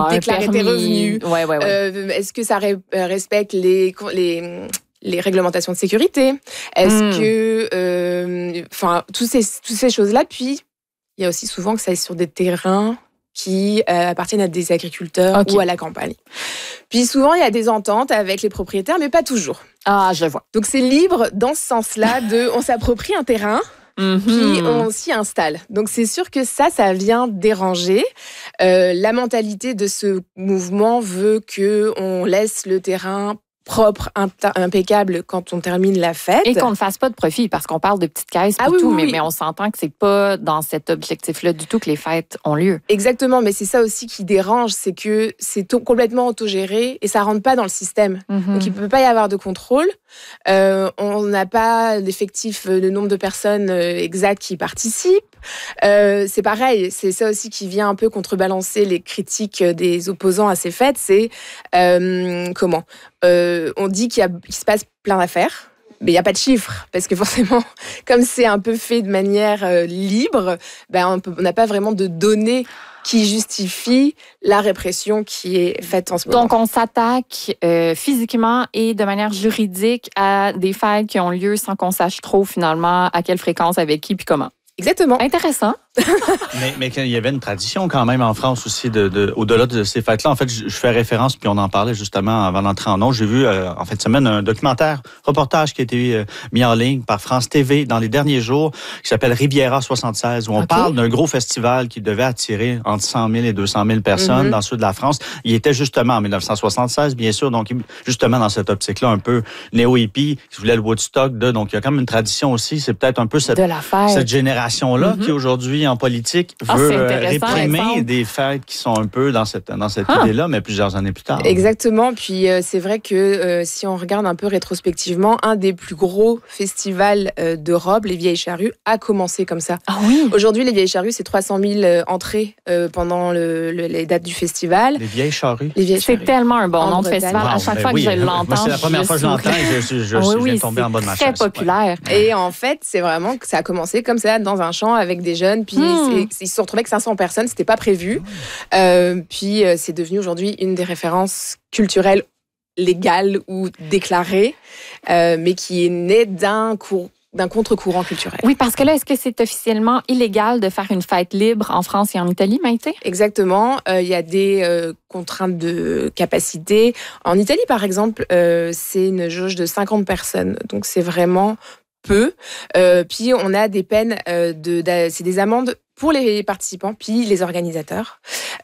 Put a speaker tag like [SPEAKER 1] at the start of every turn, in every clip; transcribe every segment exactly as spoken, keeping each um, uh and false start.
[SPEAKER 1] ah, déclarer tes revenus.
[SPEAKER 2] Ouais, ouais, ouais.
[SPEAKER 1] Euh, est-ce que ça ré- respecte les, les, les réglementations de sécurité? Est-ce mm. que... Enfin, euh, toutes ces, toutes ces choses-là. Puis, il y a aussi souvent que ça est sur des terrains qui euh, appartiennent à des agriculteurs okay. ou à la campagne. Puis souvent, il y a des ententes avec les propriétaires, mais pas toujours.
[SPEAKER 2] Ah, je vois.
[SPEAKER 1] Donc, c'est libre dans ce sens-là de... On s'approprie un terrain, mm-hmm. puis on s'y installe. Donc, c'est sûr que ça, ça vient déranger. Euh, la mentalité de ce mouvement veut qu'on laisse le terrain propre, impeccable quand on termine la fête.
[SPEAKER 2] Et qu'on ne fasse pas de profit, parce qu'on parle de petites caisses et
[SPEAKER 1] ah, oui,
[SPEAKER 2] tout,
[SPEAKER 1] oui,
[SPEAKER 2] mais,
[SPEAKER 1] oui.
[SPEAKER 2] mais on s'entend que c'est pas dans cet objectif-là du tout que les fêtes ont lieu.
[SPEAKER 1] Exactement, mais c'est ça aussi qui dérange, c'est que c'est tout, complètement autogéré et ça rentre pas dans le système. Mm-hmm. Donc il peut pas y avoir de contrôle. Euh, on n'a pas d'effectif, le nombre de personnes exactes qui participent. Euh, c'est pareil, c'est ça aussi qui vient un peu contrebalancer les critiques des opposants à ces fêtes. C'est euh, comment euh, on dit qu'il, y a, qu'il se passe plein d'affaires, mais il n'y a pas de chiffres, parce que forcément, comme c'est un peu fait de manière euh, libre, ben on n'a pas vraiment de données qui justifient la répression qui est faite en ce moment.
[SPEAKER 2] Donc, on s'attaque euh, physiquement et de manière juridique à des fêtes qui ont lieu sans qu'on sache trop, finalement, à quelle fréquence, avec qui, puis comment.
[SPEAKER 1] Exactement.
[SPEAKER 2] Intéressant.
[SPEAKER 3] mais, mais il y avait une tradition quand même en France aussi, de, de, au-delà de ces fêtes-là. En fait, je, je fais référence, puis on en parlait justement avant d'entrer en ondes. J'ai vu euh, en fin de semaine un documentaire, reportage qui a été euh, mis en ligne par France T V dans les derniers jours, qui s'appelle Riviera soixante-seize, où on okay. parle d'un gros festival qui devait attirer entre cent mille et deux cent mille personnes mm-hmm. dans le sud de la France. Il était justement en dix-neuf cent soixante-seize, bien sûr, donc justement dans cette optique-là, un peu néo-hippie, qui voulait le Woodstock de... Donc, il y a quand même une tradition aussi, c'est peut-être un peu cette, cette génération-là mm-hmm. qui aujourd'hui, en politique, veut ah, réprimer des fêtes qui sont un peu dans cette, dans cette ah. idée-là, mais plusieurs années plus tard.
[SPEAKER 1] Exactement. Puis euh, c'est vrai que euh, si on regarde un peu rétrospectivement, un des plus gros festivals euh, d'Europe, les Vieilles Charrues, a commencé comme ça.
[SPEAKER 2] Ah oui.
[SPEAKER 1] Aujourd'hui, les Vieilles Charrues, c'est trois cent mille euh, entrées euh, pendant le, le, les dates du festival.
[SPEAKER 3] Les Vieilles Charrues.
[SPEAKER 1] Les Vieilles
[SPEAKER 2] c'est
[SPEAKER 1] Charrues.
[SPEAKER 2] tellement un bon en nom de festival.
[SPEAKER 3] Wow,
[SPEAKER 2] à chaque
[SPEAKER 3] ben
[SPEAKER 2] fois
[SPEAKER 3] oui.
[SPEAKER 2] que je l'entends,
[SPEAKER 3] moi, c'est la première fois que je l'entends et je, je, je,
[SPEAKER 2] oui,
[SPEAKER 3] je
[SPEAKER 2] oui,
[SPEAKER 3] viens de tomber en bas de ma chaise.
[SPEAKER 2] C'est très populaire.
[SPEAKER 1] Ouais. Et en fait, c'est vraiment que ça a commencé comme ça, dans un champ avec des jeunes, puis hmm. ils se sont retrouvés avec cinq cents personnes, c'était pas prévu. Euh, puis euh, c'est devenu aujourd'hui une des références culturelles légales ou déclarées, euh, mais qui est née d'un cours d'un contre-courant culturel.
[SPEAKER 2] Oui, parce que là, est-ce que c'est officiellement illégal de faire une fête libre en France et en Italie, Maïté?
[SPEAKER 1] Exactement. Il euh, y a des euh, contraintes de capacité. En Italie, par exemple, euh, c'est une jauge de cinquante personnes. Donc, c'est vraiment peu. Euh, puis, on a des peines, euh, de, de, c'est des amendes pour les participants, puis les organisateurs.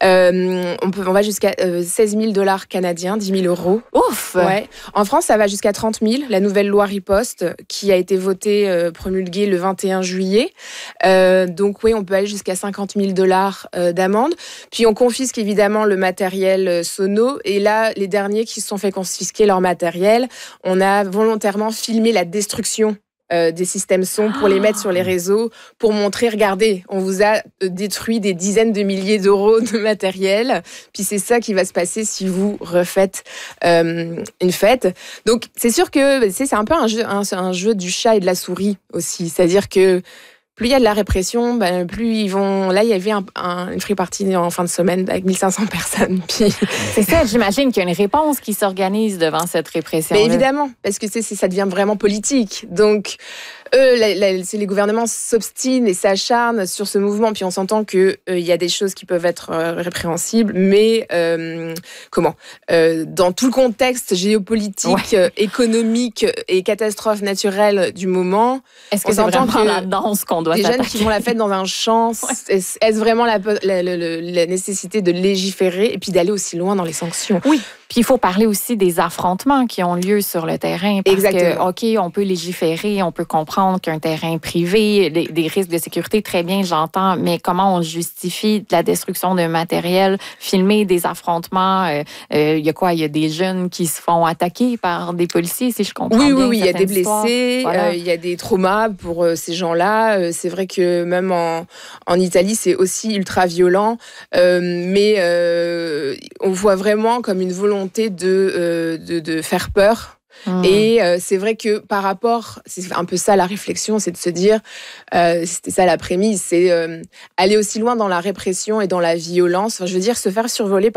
[SPEAKER 1] Euh, on, peut, on va jusqu'à euh, seize mille dollars canadiens, dix mille euros.
[SPEAKER 2] Ouf!
[SPEAKER 1] Ouais. En France, ça va jusqu'à trente mille. La nouvelle loi Riposte, qui a été votée, euh, promulguée le vingt et un juillet. Euh, donc oui, on peut aller jusqu'à cinquante mille dollars euh, d'amende. Puis on confisque évidemment le matériel euh, sono. Et là, les derniers qui se sont fait confisquer leur matériel, on a volontairement filmé la destruction Euh, des systèmes son pour les mettre sur les réseaux, pour montrer, regardez, on vous a détruit des dizaines de milliers d'euros de matériel, puis c'est ça qui va se passer si vous refaites euh, une fête. Donc c'est sûr que c'est, c'est un peu un jeu, un, un jeu du chat et de la souris aussi, c'est-à-dire que plus il y a de la répression, ben, plus ils vont... Là, il y avait un, un, une free party en fin de semaine avec mille cinq cents personnes. Puis...
[SPEAKER 2] C'est ça, j'imagine qu'il y a une réponse qui s'organise devant cette répression.
[SPEAKER 1] Mais évidemment, parce que c'est, c'est, ça devient vraiment politique. Donc, eux, la, la, c'est les gouvernements s'obstinent et s'acharnent sur ce mouvement. Puis on s'entend qu'il euh, y a des choses qui peuvent être euh, répréhensibles, mais euh, comment euh, dans tout le contexte géopolitique, ouais. euh, économique et catastrophe naturelle du moment,
[SPEAKER 2] est-ce que c'est vraiment que la danse qu'on doit
[SPEAKER 1] des
[SPEAKER 2] s'attaquer?
[SPEAKER 1] Jeunes qui font la fête dans un champ, ouais. est-ce, est-ce vraiment la, la, la, la nécessité de légiférer et puis d'aller aussi loin dans les sanctions?
[SPEAKER 2] Oui. Puis il faut parler aussi des affrontements qui ont lieu sur le terrain. Parce
[SPEAKER 1] Exactement.
[SPEAKER 2] que, OK, on peut légiférer, on peut comprendre qu'un terrain privé, des, des risques de sécurité, très bien, j'entends, mais comment on justifie de la destruction d'un matériel, filmer des affrontements? Il euh, euh, y a quoi? Il y a des jeunes qui se font attaquer par des policiers, si je comprends
[SPEAKER 1] oui,
[SPEAKER 2] bien.
[SPEAKER 1] Oui, oui, il y a des
[SPEAKER 2] histoires.
[SPEAKER 1] blessés, il voilà. euh, y a des traumas pour euh, ces gens-là. Euh, c'est vrai que même en, en Italie, c'est aussi ultra violent, euh, mais euh, on voit vraiment comme une volonté De, euh, de, de faire peur. Mmh. Et euh, c'est vrai que par rapport, c'est un peu ça la réflexion, c'est de se dire, euh, c'était ça la prémisse, c'est euh, aller aussi loin dans la répression et dans la violence. Enfin, je veux dire, se faire survoler par